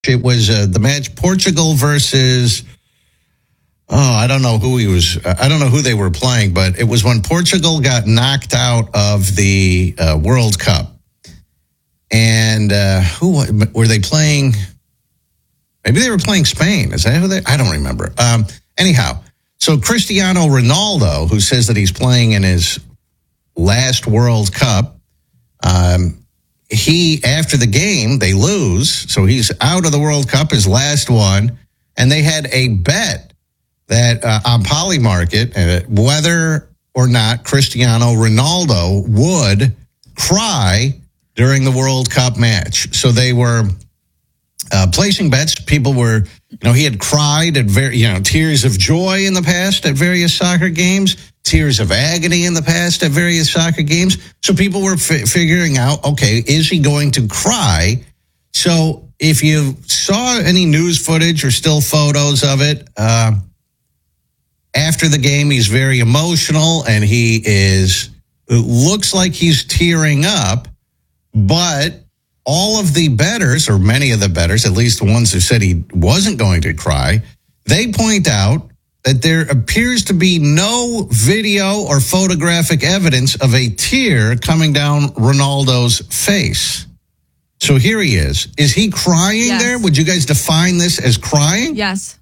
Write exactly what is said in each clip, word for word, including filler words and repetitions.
It was uh, the match Portugal versus, oh, I don't know who he was. I don't know who they were playing, but it was when Portugal got knocked out of the uh, World Cup. And uh, who were they playing? Maybe they were playing Spain. Is that who they? I don't remember. Um, anyhow, so Cristiano Ronaldo, who says that he's playing in his last World Cup, um, he, after the game, they lose. So he's out of the World Cup, his last one. And they had a bet that uh, on Polymarket, uh, whether or not Cristiano Ronaldo would cry during the World Cup match. So they were uh, placing bets. People were, you know, he had cried at very, you know, tears of joy in the past at various soccer games, tears of agony in the past at various soccer games. So people were f- figuring out, okay, is he going to cry? So if you saw any news footage or still photos of it, uh, after the game, he's very emotional and he is, it looks like he's tearing up, but all of the bettors, or many of the bettors, at least the ones who said he wasn't going to cry, they point out that there appears to be no video or photographic evidence of a tear coming down Ronaldo's face. So here he is. Is he crying Yes. there? Would you guys define this as crying? Yes.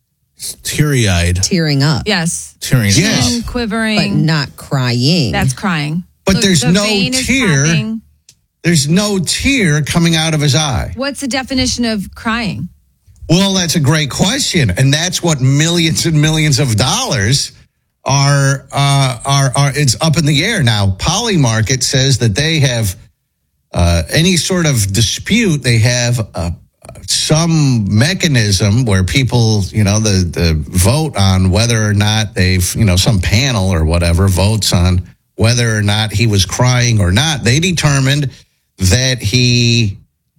Teary-eyed. Tearing up. Yes. Tearing Yes. up. Quivering. But not crying. That's crying. But Look, there's the no vein is tear. popping. There's no tear coming out of his eye. What's the definition of crying? Well, that's a great question, and that's what millions and millions of dollars are. Uh, are are it's up in the air now. Polymarket says that they have uh, any sort of dispute. They have uh, some mechanism where people, you know, the the vote on whether or not they've, you know, some panel or whatever votes on whether or not he was crying or not. They determined that he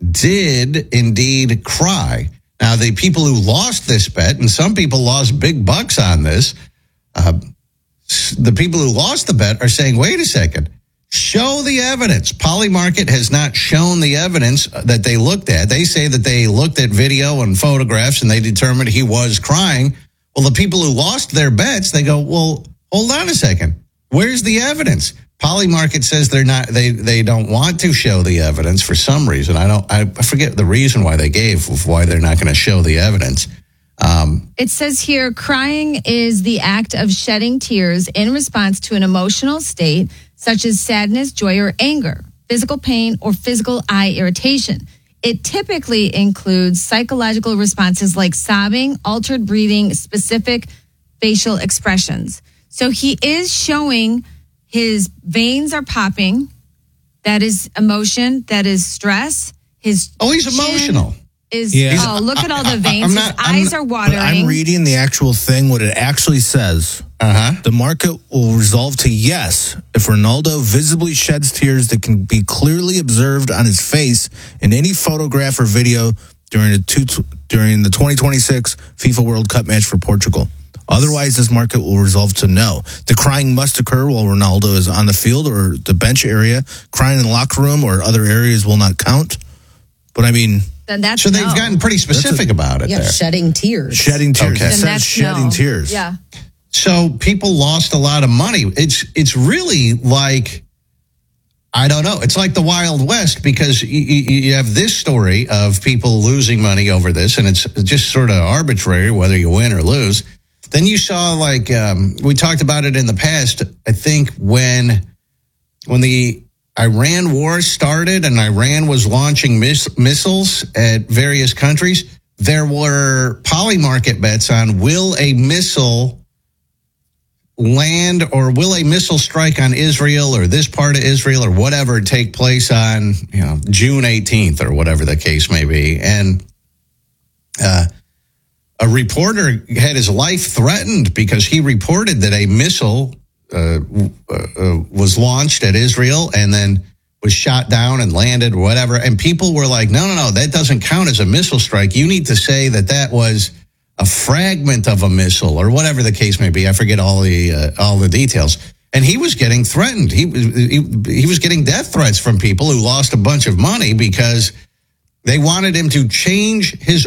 did indeed cry. Now, the people who lost this bet, and some people lost big bucks on this, uh, the people who lost the bet are saying, wait a second, show the evidence. Polymarket has not shown the evidence that they looked at. They say that they looked at video and photographs and they determined he was crying. Well, the people who lost their bets, they go, well, hold on a second. Where's the evidence? Polymarket says they're not. They they don't want to show the evidence for some reason. I don't. I forget the reason why they gave of why they're not going to show the evidence. Um, It says here, crying is the act of shedding tears in response to an emotional state such as sadness, joy, or anger, physical pain, or physical eye irritation. It typically includes psychological responses like sobbing, altered breathing, specific facial expressions. So he is showing his veins are popping. That is emotion. That is stress. His oh, he's chin emotional. Is Yeah. oh, look at all the I- I- veins. I'm His not- I'm eyes not- are But watering. I'm reading the actual thing, what it actually says. Uh-huh. The market will resolve to yes if Ronaldo visibly sheds tears that can be clearly observed on his face in any photograph or video during the two, during the twenty twenty-six FIFA World Cup match for Portugal. Otherwise, this market will resolve to no. The crying must occur while Ronaldo is on the field or the bench area. Crying in the locker room or other areas will not count. But I mean, Then that's So they've no. gotten pretty specific about it Yeah, there. shedding tears. shedding tears. Okay. It Then says that's shedding no. tears. Yeah. So people lost a lot of money. It's it's really like, I don't know. It's like the Wild West because you, you have this story of people losing money over this, and it's just sort of arbitrary whether you win or lose. Then you saw, like, um, we talked about it in the past, I think, when when the Iran war started and Iran was launching miss- missiles at various countries, there were Polymarket bets on will a missile land or will a missile strike on Israel or this part of Israel or whatever take place on, you know, June eighteenth or whatever the case may be. And uh, a reporter had his life threatened because he reported that a missile uh, uh, was launched at Israel and then was shot down and landed or whatever. And people were like, no, no, no, that doesn't count as a missile strike. You need to say that that was a fragment of a missile or whatever the case may be. I forget all the uh, all the details. And he was getting threatened. He, he he was getting death threats from people who lost a bunch of money because They wanted him to change his